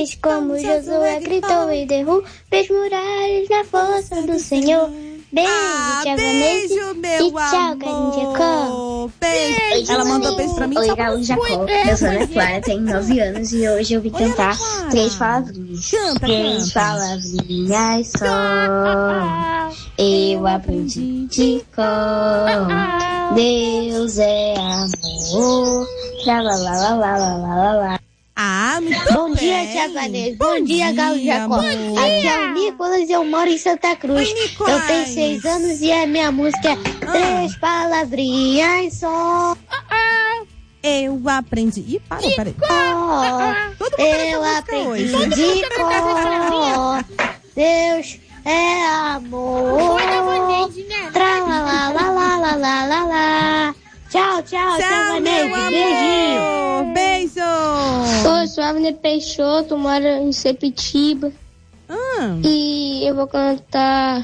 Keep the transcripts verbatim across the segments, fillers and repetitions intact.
vez como Josué gritou e derrubou as muralhas na força do Senhor. Beijo, ah, tia beijo, Vanessa. meu E tchau, Galinha Jacó. Beijo. Beijo. Ela mandou beijo pra mim. Oi, Galinha Jacó. Eu sou Ana Clara, tenho nove anos e hoje eu vim Oi, cantar três palavrinhas. Canta, três canta. palavrinhas só. Eu aprendi de cor. Deus é amor. Lá, lá, lá, lá, lá, lá, lá, lá. Ah, muito Bom bem. dia, tia Vanessa. Bom, Bom dia, Galo dia, Jacó. amor. Aqui é o Nicolas e eu moro em Santa Cruz. Oi, Nicolas. Eu tenho seis anos e a minha música é Três Palavrinhas só. Eu aprendi. Ih, para, peraí. Oh, Todo mundo eu nessa música aprendi hoje. de cor. Deus é amor. Tra lá lá lá lá lá lá lá lá. Tchau, tchau, tia Tchau, meu Vanessa. Beijinho. amor. Beijo. Oi, sou Avner Peixoto, moro em Sepitiba. Ah, E eu vou cantar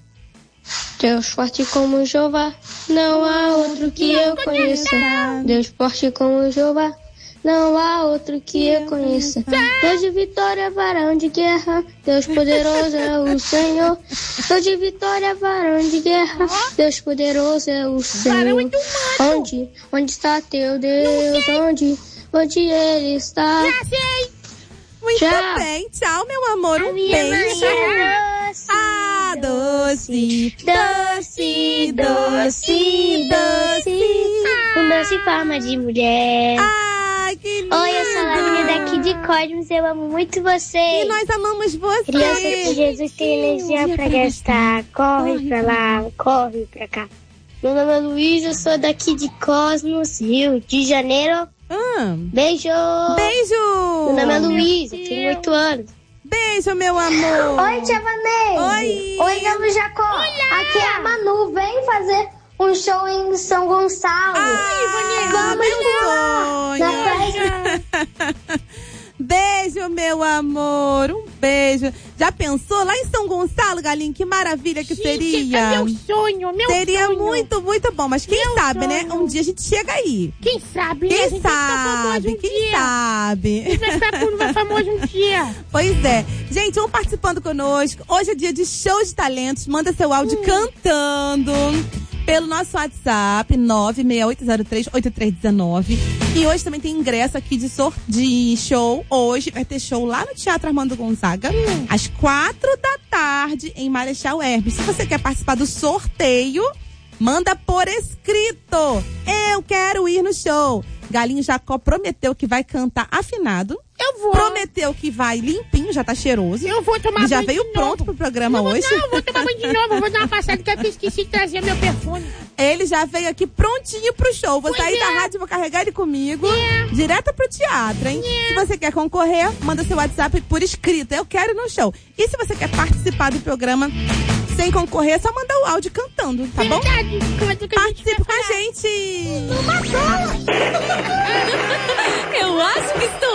Deus forte como Jeová, não há outro que eu conheça. Deus forte como Jeová, não há outro que eu conheça. Deus de vitória, varão de guerra, Deus poderoso é o Senhor. Deus de vitória, varão de guerra, Deus poderoso é o Senhor. Onde, onde está teu Deus? Onde, onde ele está? muito Tchau. bem. Tchau, meu amor. Um Minha beijo. mãe é doce, Ah, doce, doce, doce, doce, um doce em forma de mulher. Ai, que lindo. Oi, eu sou a Lavínia daqui de Cosmos, eu amo muito E vocês. nós amamos você. Criança de Jesus tem energia pra gastar, corre pra lá, corre pra cá. Meu nome é Luiz, eu sou daqui de Cosmos, Rio de Janeiro. Ah, Beijo! beijo. Meu nome é Luiz, eu tenho oito anos. Beijo, meu amor. Oi, tia Vanessa. Oi. Oi, Galo Jacó. Aqui é a Manu. Vem fazer um show em São Gonçalo. Ai, Vamos meu lá. Na sonho. Beijo, meu amor. Um beijo. Já pensou lá em São Gonçalo, Galinho? Que maravilha que seria. É meu sonho, meu Seria sonho. muito, muito bom. Mas quem Meu sabe, né? sonho. Um dia a gente chega aí. Quem sabe, né? A Quem gente vai ficar famoso sabe? um Quem dia. sabe? Vai ficar por- famoso um dia. Pois é. Gente, vão participando conosco. Hoje é dia de show de talentos. Manda seu áudio Hum. cantando pelo nosso WhatsApp nove seis oito zero três oito três um nove. E hoje também tem ingresso aqui de, sor- de show. Hoje vai ter show lá no Teatro Armando Gonzaga, Hum. às quatro da tarde, em Marechal Hermes. Se você quer participar do sorteio, manda por escrito. Eu quero ir no show. Galinho Jacó prometeu que vai cantar afinado. Eu vou. Prometeu que vai limpinho, já tá cheiroso. Eu vou tomar Ele já banho veio de pronto novo. pro programa Eu vou, hoje. Não, eu vou tomar banho de novo. Eu vou dar uma passada que eu esqueci de trazer meu perfume. Ele já veio aqui prontinho pro show. Vou Pois sair é. da rádio, vou carregar ele comigo. É. Direto pro teatro, hein? Se você quer concorrer, manda seu WhatsApp por escrito. Eu quero ir no show. E se você quer participar do programa sem concorrer, é só mandar o áudio cantando, tá bom? Verdade. Canta que a gente Participe vai com a falar. gente! Eu acho que estou